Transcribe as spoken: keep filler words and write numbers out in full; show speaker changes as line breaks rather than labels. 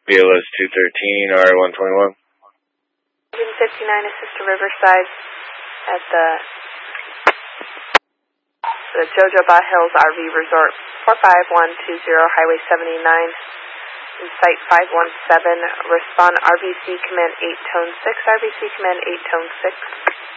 B L S two thirteen, R one twenty-one.
one fifty-nine, assist to Riverside at the, the Jojoba Hills R V Resort, four five one two zero, Highway seventy-nine, in Site five one seven, respond R B C Command eight Tone six, R B C Command eight Tone six.